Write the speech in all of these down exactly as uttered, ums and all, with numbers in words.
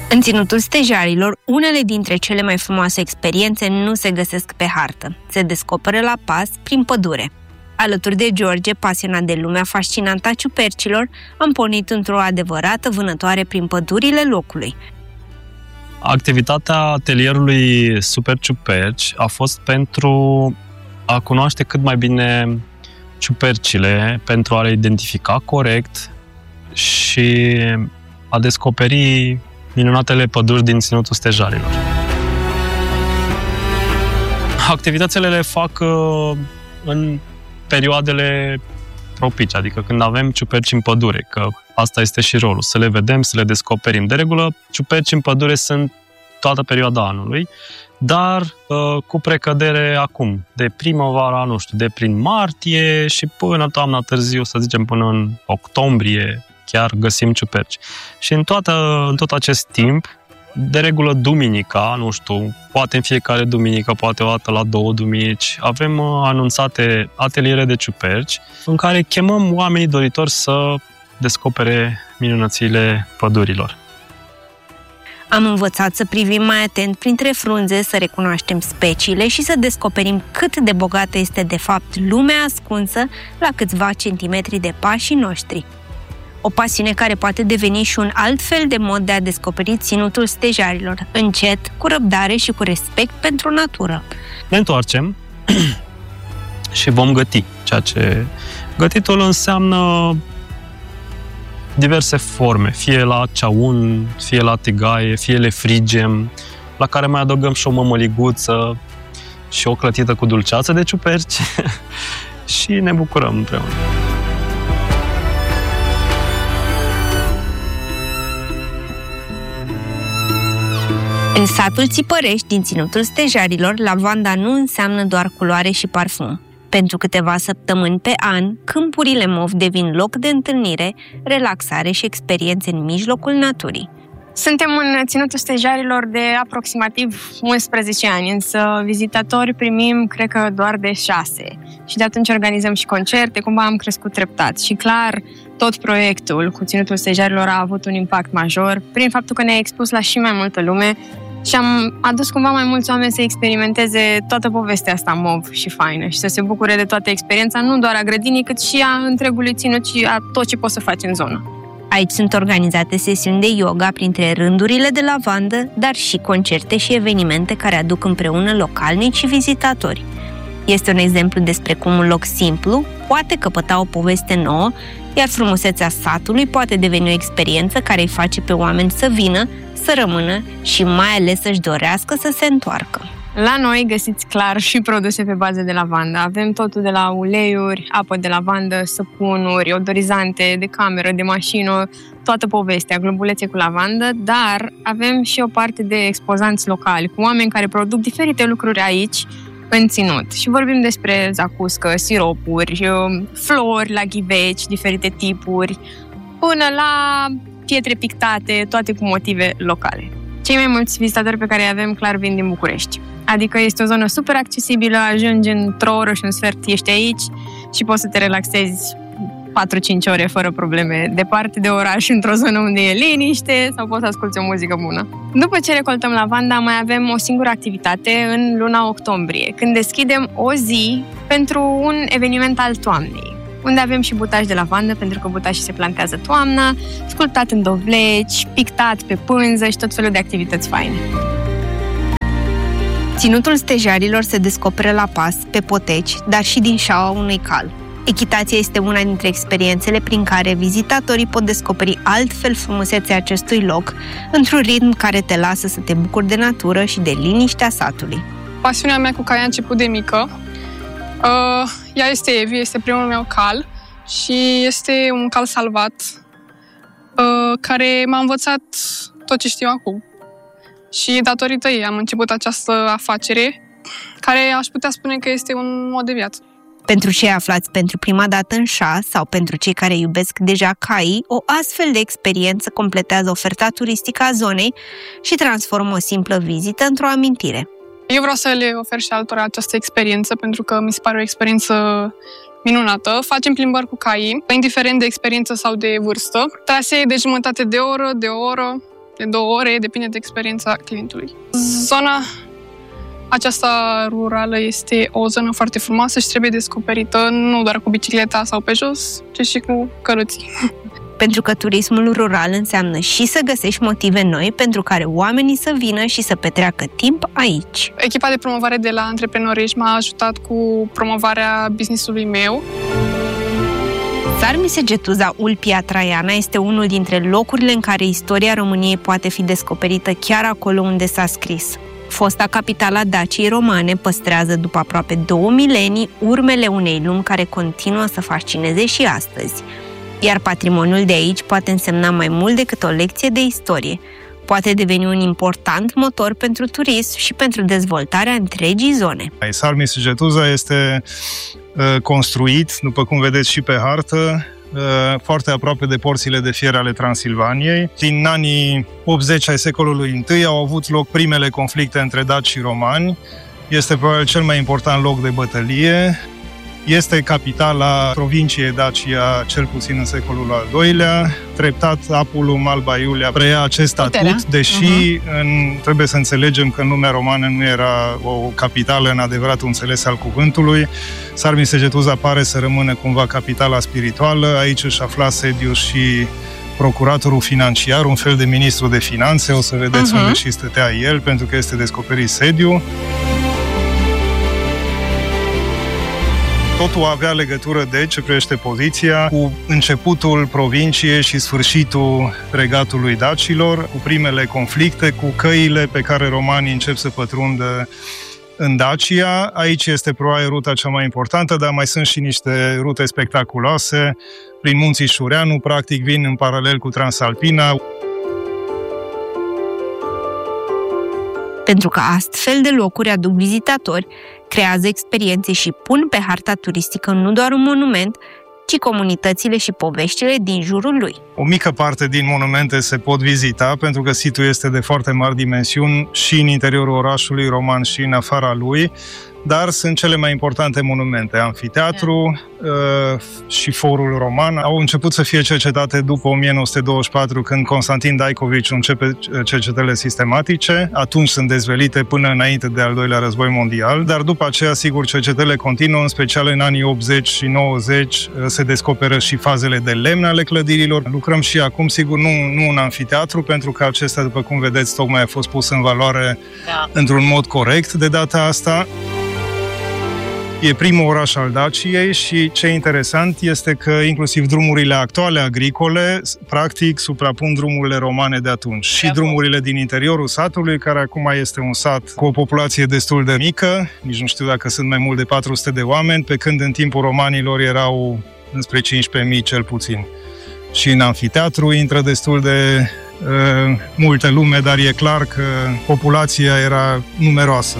În Ținutul Stejarilor, unele dintre cele mai frumoase experiențe nu se găsesc pe hartă. Se descoperă la pas, prin pădure. Alături de George, pasionat de lumea fascinantă a ciupercilor, am pornit într-o adevărată vânătoare prin pădurile locului. Activitatea atelierului Super Ciuperci a fost pentru a cunoaște cât mai bine ciupercile, pentru a le identifica corect și a descoperi minunatele păduri din Ținutul Stejarilor. Activitățile le fac în perioadele propice, adică când avem ciuperci în pădure, că asta este și rolul, să le vedem, să le descoperim. De regulă, ciuperci în pădure sunt toată perioada anului, dar cu precădere acum, de primăvara, nu știu, de prin martie și până toamna târziu, să zicem până în octombrie, chiar găsim ciuperci. Și în, toată, în tot acest timp, de regulă duminica, nu știu, poate în fiecare duminică, poate o dată la două duminici, avem anunțate ateliere de ciuperci în care chemăm oamenii doritori să descopere minunățile pădurilor. Am învățat să privim mai atent printre frunze, să recunoaștem speciile și să descoperim cât de bogată este de fapt lumea ascunsă la câțiva centimetri de pașii noștri. O pasiune care poate deveni și un alt fel de mod de a descoperi Ținutul Stejarilor, încet, cu răbdare și cu respect pentru natură. Ne întoarcem și vom găti, ceea ce gătitul înseamnă diverse forme, fie la ceaun, fie la tigaie, fie le frigem, la care mai adăugăm și o mămăliguță și o clătită cu dulceață de ciuperci și ne bucurăm împreună. În satul Țipărești, din Ținutul Stejarilor, lavanda nu înseamnă doar culoare și parfum. Pentru câteva săptămâni pe an, câmpurile mov devin loc de întâlnire, relaxare și experiențe în mijlocul naturii. Suntem în Ținutul Stejarilor de aproximativ unsprezece ani, însă vizitatori primim, cred că, doar de șase. Și de atunci organizăm și concerte, cumva am crescut treptat. Și clar, tot proiectul cu Ținutul Stejarilor a avut un impact major, prin faptul că ne-a expus la și mai multă lume și am adus cumva mai mulți oameni să experimenteze toată povestea asta mov și faină și să se bucure de toată experiența, nu doar a grădinii, cât și a întregului ținut și a tot ce poți să faci în zonă. Aici sunt organizate sesiuni de yoga printre rândurile de lavandă, dar și concerte și evenimente care aduc împreună localnici și vizitatori. Este un exemplu despre cum un loc simplu poate căpăta o poveste nouă, iar frumusețea satului poate deveni o experiență care îi face pe oameni să vină, să rămână și mai ales să-și dorească să se întoarcă. La noi găsiți clar și produse pe bază de lavandă. Avem totul de la uleiuri, apă de lavandă, săpunuri, odorizante, de cameră, de mașină, toată povestea, globulețe cu lavandă, dar avem și o parte de expozanți locali, cu oameni care produc diferite lucruri aici, în ținut. Și vorbim despre zacuscă, siropuri, flori la ghiveci, diferite tipuri, până la pietre pictate, toate cu motive locale. Cei mai mulți vizitatori pe care îi avem clar vin din București. Adică este o zonă super accesibilă, ajungi într-o oră și un sfert, ești aici și poți să te relaxezi patru-cinci ore fără probleme, departe de oraș, într-o zonă unde e liniște sau poți să asculti o muzică bună. După ce recoltăm lavanda, mai avem o singură activitate în luna octombrie, când deschidem o zi pentru un eveniment al toamnei, unde avem și butaj de lavandă, pentru că butașii se plantează toamna, sculptat în dovleci, pictat pe pânză și tot felul de activități faine. Ținutul Stejarilor se descoperă la pas, pe poteci, dar și din șaua unui cal. Echitația este una dintre experiențele prin care vizitatorii pot descoperi altfel frumusețea acestui loc, într-un ritm care te lasă să te bucuri de natură și de liniștea satului. Pasiunea mea cu cai a început de mică. Uh, ea este Evi, este primul meu cal și este un cal salvat uh, care m-a învățat tot ce știu acum. Și datorită ei am început această afacere care aș putea spune că este un mod de viață. Pentru cei aflați pentru prima dată în șa sau pentru cei care iubesc deja caii, o astfel de experiență completează oferta turistică a zonei și transformă o simplă vizită într-o amintire. Eu vreau să le ofer și altora această experiență pentru că mi se pare o experiență minunată. Facem plimbări cu caii, indiferent de experiență sau de vârstă. Trasee de jumătate de oră, de o oră. de două ore, depinde de experiența clientului. Zona aceasta rurală este o zonă foarte frumoasă și trebuie descoperită nu doar cu bicicleta sau pe jos, ci și cu căruții. Pentru că turismul rural înseamnă și să găsești motive noi pentru care oamenii să vină și să petreacă timp aici. Echipa de promovare de la Antreprenorism m-a ajutat cu promovarea business-ului meu. Sarmisegetuza Ulpia Traiana este unul dintre locurile în care istoria României poate fi descoperită chiar acolo unde s-a scris. Fosta capitala Daciei romane păstrează după aproape două milenii urmele unei lumi care continuă să fascineze și astăzi. Iar patrimoniul de aici poate însemna mai mult decât o lecție de istorie. Poate deveni un important motor pentru turism și pentru dezvoltarea întregii zone. Sarmisegetuza este uh, construit, după cum vedeți și pe hartă, uh, foarte aproape de porțile de fier ale Transilvaniei. Din anii optzeci ai secolului I au avut loc primele conflicte între daci și romani. Este probabil cel mai important loc de bătălie. Este capitala provinciei Dacia, cel puțin în secolul al doilea. Treptat, Apulum, Alba Iulia preia acest statut, deși uh-huh. în, trebuie să înțelegem că în lumea romană nu era o capitală în adevăratul înțeles al cuvântului. Sarmisegetuza pare să rămână cumva capitala spirituală. Aici își afla sediu și procuratorul financiar, un fel de ministru de finanțe. O să vedeți uh-huh. unde și stătea el, pentru că este descoperit sediu. Totul avea legătură de ce privește poziția cu începutul provinciei și sfârșitul regatului dacilor, cu primele conflicte, cu căile pe care romanii încep să pătrundă în Dacia. Aici este probabil ruta cea mai importantă, dar mai sunt și niște rute spectaculoase. Prin munții Șureanu, practic, vin în paralel cu Transalpina. Pentru că astfel de locuri aduc vizitatori, creează experiențe și pun pe harta turistică nu doar un monument, ci comunitățile și poveștile din jurul lui. O mică parte din monumente se pot vizita, pentru că situl este de foarte mari dimensiuni și în interiorul orașului roman și în afara lui, dar sunt cele mai importante monumente. Amfiteatru uh, și forul roman au început să fie cercetate după o mie nouă sute douăzeci și patru, când Constantin Daicovici începe cercetările sistematice. Atunci sunt dezvelite până înainte de al doilea război mondial, dar după aceea, sigur, cercetările continuă, în special în anii optzeci și nouăzeci se descoperă și fazele de lemn ale clădirilor. Lucrăm și acum, sigur, nu, nu în amfiteatru, pentru că acesta, după cum vedeți, tocmai a fost pus în valoare da. într-un mod corect de data asta. E primul oraș al Daciei și ce e interesant este că inclusiv drumurile actuale agricole practic suprapun drumurile romane de atunci. Și drumurile din interiorul satului, care acum este un sat cu o populație destul de mică, nici nu știu dacă sunt mai mult de patru sute de oameni, pe când în timpul romanilor erau înspre cincisprezece mii cel puțin. Și în amfiteatru intră destul de uh, multă lume, dar e clar că populația era numeroasă.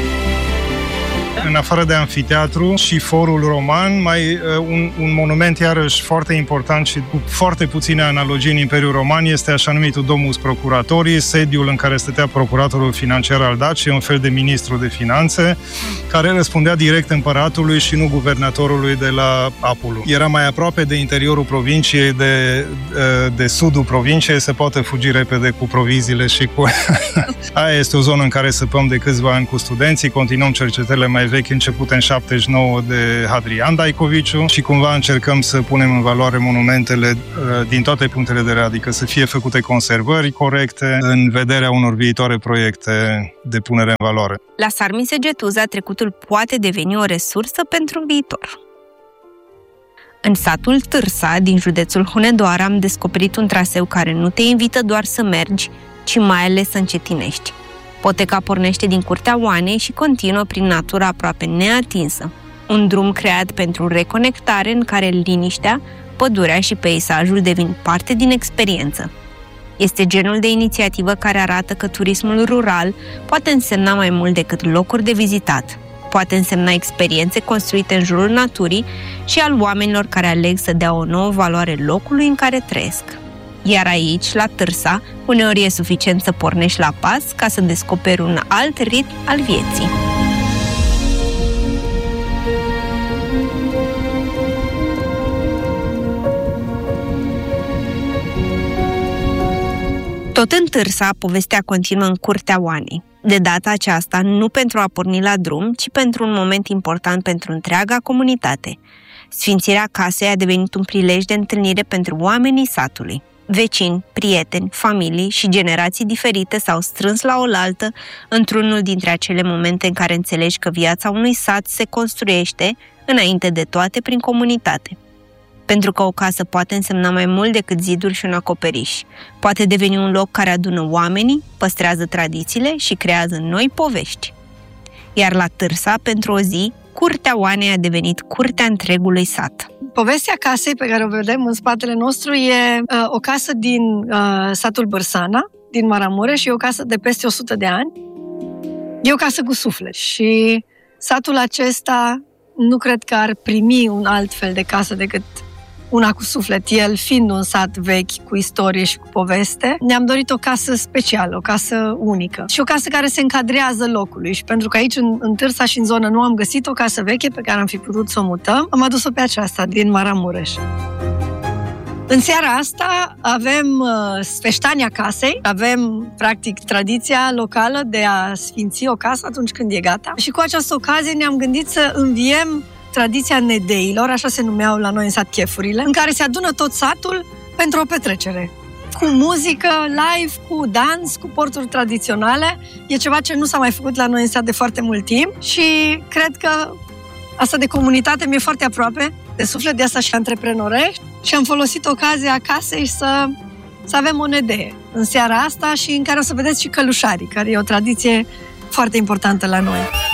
În afară de amfiteatru și forul roman, mai un, un monument iarăși foarte important și cu foarte puține analogii în Imperiul Roman este așa numitul Domus Procuratorii, sediul în care stătea procuratorul financiar al Daciei, un fel de ministru de finanțe, care răspundea direct împăratului și nu guvernatorului de la Apulum. Era mai aproape de interiorul provinciei, de, de sudul provinciei, se poate fugi repede cu proviziile și cu... Aia este o zonă în care săpăm de câțiva ani cu studenții, continuăm cercetările mai vechi începute în șaptezeci și nouă de Hadrian Daicoviciu și cumva încercăm să punem în valoare monumentele uh, din toate punctele de vedere, adică să fie făcute conservări corecte în vederea unor viitoare proiecte de punere în valoare. La Sarmisegetuza, trecutul poate deveni o resursă pentru viitor. În satul Târsa, din județul Hunedoara, am descoperit un traseu care nu te invită doar să mergi, ci mai ales să încetinești. Poteca pornește din Curtea Oanei și continuă prin natura aproape neatinsă. Un drum creat pentru reconectare în care liniștea, pădurea și peisajul devin parte din experiență. Este genul de inițiativă care arată că turismul rural poate însemna mai mult decât locuri de vizitat. Poate însemna experiențe construite în jurul naturii și al oamenilor care aleg să dea o nouă valoare locului în care trăiesc. Iar aici, la Târsa, uneori e suficient să pornești la pas ca să descoperi un alt ritm al vieții. Tot în Târsa, povestea continuă în curtea Oanei. De data aceasta, nu pentru a porni la drum, ci pentru un moment important pentru întreaga comunitate. Sfințirea casei a devenit un prilej de întâlnire pentru oamenii satului. Vecini, prieteni, familii și generații diferite s-au strâns la oaltă într-unul dintre acele momente în care înțelegi că viața unui sat se construiește, înainte de toate, prin comunitate. Pentru că o casă poate însemna mai mult decât ziduri și un acoperiș. Poate deveni un loc care adună oamenii, păstrează tradițiile și creează noi povești. Iar la Târsa, pentru o zi, curtea Oanei a devenit curtea întregului sat. Povestea casei pe care o vedem în spatele nostru e uh, o casă din uh, satul Bârsana, din Maramureș, și e o casă de peste o sută de ani. E o casă cu suflet și satul acesta nu cred că ar primi un alt fel de casă decât una cu suflet. El fiind un sat vechi, cu istorie și cu poveste, ne-am dorit o casă specială, o casă unică și o casă care se încadrează locului. Și pentru că aici, în, în Târsa și în zonă, nu am găsit o casă veche pe care am fi putut să o mutăm, am adus-o pe aceasta, din Maramureș. În seara asta avem uh, sfeștania casei, avem, practic, tradiția locală de a sfinți o casă atunci când e gata. Și cu această ocazie ne-am gândit să înviem tradiția nedeilor, așa se numeau la noi în sat chefurile, în care se adună tot satul pentru o petrecere. Cu muzică, live, cu dans, cu porturi tradiționale. E ceva ce nu s-a mai făcut la noi în sat de foarte mult timp și cred că asta de comunitate mi-e foarte aproape de suflet, de asta și antreprenorești, și am folosit ocazia casei să, să avem o nedee în seara asta și în care o să vedeți și călușarii, care e o tradiție foarte importantă la noi.